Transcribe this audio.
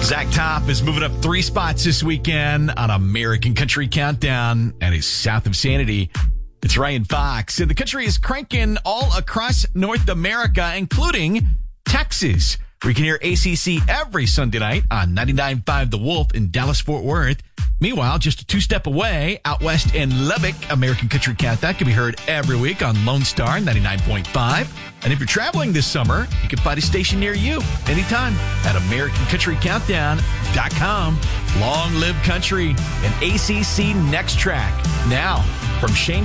Zach Top is moving up 3 spots this weekend on American Country Countdown and is south of Sanity. It's Ryan Fox. And the country is cranking all across North America, including Texas, where you can hear ACC every Sunday night on 99.5 The Wolf in Dallas-Fort Worth. Meanwhile, just a 2-step away, out west in Lubbock, American Country Countdown can be heard every week on Lone Star 99.5. And if you're traveling this summer, you can find a station near you anytime at AmericanCountryCountdown.com. Long live country and ACC Next Track. Now, from Shane